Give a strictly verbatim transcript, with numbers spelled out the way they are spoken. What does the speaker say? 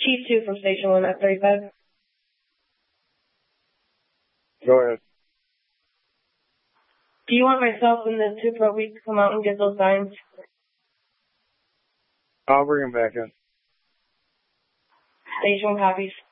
Chief two from Station one at thirty-five. Go ahead. Do you want myself and the two pro week to come out and get those signs? I'll bring them back in. Station one copies.